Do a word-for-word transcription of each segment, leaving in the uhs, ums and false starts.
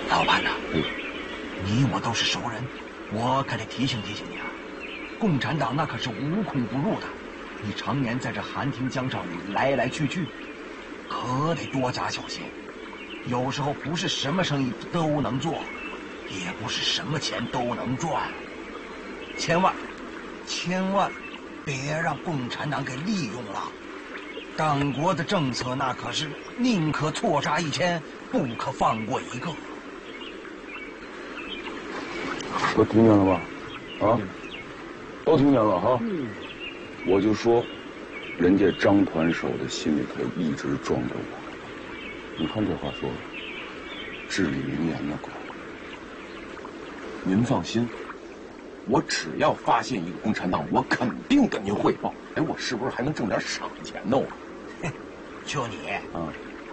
老板呐， 嗯， 你我都是熟人，我可得提醒提醒你啊，共产党那可是无孔不入的，你常年在这寒亭江上来来去去，可得多加小心。有时候不是什么生意都能做，也不是什么钱都能赚，千万千万别让共产党给利用了。党国的政策那可是宁可错杀一千，不可放过一个。 都听见了吧？啊，都听见了哈。 嗯， 我就说，人家张团手的心里头一直装着我。你看这话说的，至理名言呢，哥。您放心，我只要发现一个共产党，我肯定跟您汇报。哎，我是不是还能挣点赏钱呢？我， 就你啊，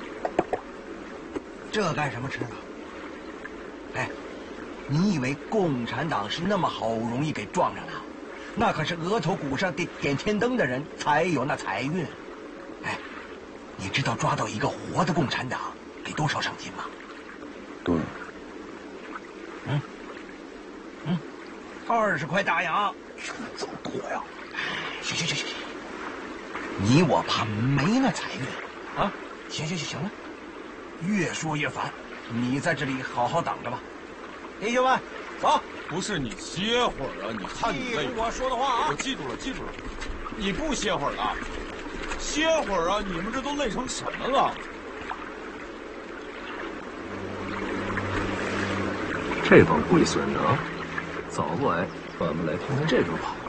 这干什么吃的？哎，你以为共产党是那么好容易给撞上的？那可是额头骨上得点天灯的人才有那财运。哎，你知道抓到一个活的共产党给多少赏金吗？ 多少？ 嗯嗯，二十块大洋。 这么多呀？ 行行行行行，你我怕没那财运啊！行行行行了，越说越烦，你在这里好好等着吧。弟兄们，走！ 不是你歇会儿啊！你看你累。 记住我说的话啊！ 我记住了，记住了。你不歇会儿了？歇会儿啊！你们这都累成什么了？ 这帮龟孙子啊，早过来，咱们来听听这边跑。